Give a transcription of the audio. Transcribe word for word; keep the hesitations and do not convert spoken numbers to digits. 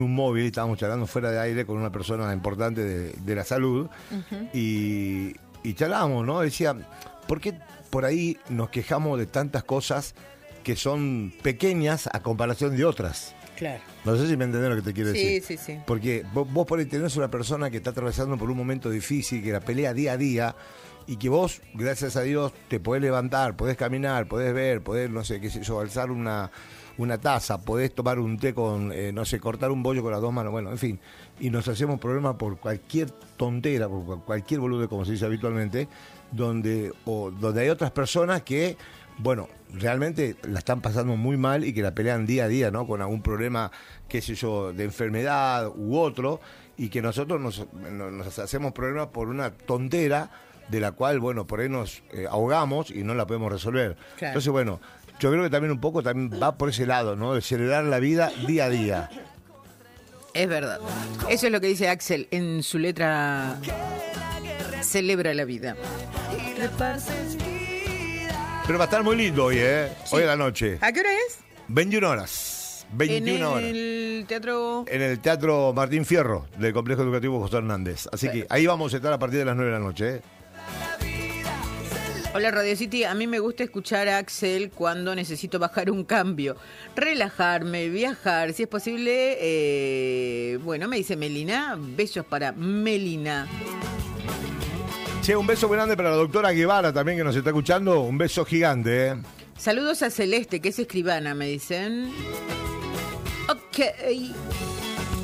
un móvil, estábamos charlando fuera de aire con una persona importante de, de la salud, uh-huh. y, y charlábamos, ¿no? Decía, ¿por qué por ahí nos quejamos de tantas cosas que son pequeñas a comparación de otras? Claro. No sé si me entendés lo que te quiero sí, decir. Sí, sí, sí. Porque vos, vos por ahí tenés una persona que está atravesando por un momento difícil, que la pelea día a día, y que vos, gracias a Dios, te podés levantar, podés caminar, podés ver, podés, no sé, qué sé yo, alzar una... una taza, podés tomar un té con, eh, no sé, cortar un bollo con las dos manos, bueno, en fin, y nos hacemos problemas por cualquier tontera, por cualquier boludo, como se dice habitualmente, donde, o, donde hay otras personas que, bueno, realmente la están pasando muy mal y que la pelean día a día, ¿no? Con algún problema, qué sé yo, de enfermedad u otro, y que nosotros nos, nos hacemos problemas por una tontera de la cual, bueno, por ahí nos eh, ahogamos y no la podemos resolver. Claro. Entonces, bueno, yo creo que también un poco también va por ese lado, ¿no? De celebrar la vida día a día. Es verdad. Eso es lo que dice Axel en su letra. Celebra la vida. Pero va a estar muy lindo hoy, ¿eh? Sí. Hoy a la noche. ¿A qué hora es? veintiuna horas. veintiuna horas. En el teatro... En el Teatro Martín Fierro, del Complejo Educativo José Hernández. Así Pero... que ahí vamos a estar a partir de las nueve de la noche, ¿eh? Hola Radio City, a mí me gusta escuchar a Axel cuando necesito bajar un cambio, relajarme, viajar, si es posible, eh, bueno, me dice Melina, besos para Melina. Che, un beso grande para la doctora Guevara también que nos está escuchando, un beso gigante, ¿eh? Saludos a Celeste, que es escribana, me dicen. Ok.